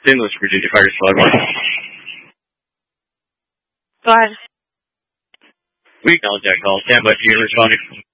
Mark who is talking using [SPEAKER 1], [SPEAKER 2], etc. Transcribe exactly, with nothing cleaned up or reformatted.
[SPEAKER 1] Saint Louis, Virginia Fire Squad one.
[SPEAKER 2] Go ahead.
[SPEAKER 1] We acknowledge that call. Stand by for you responding.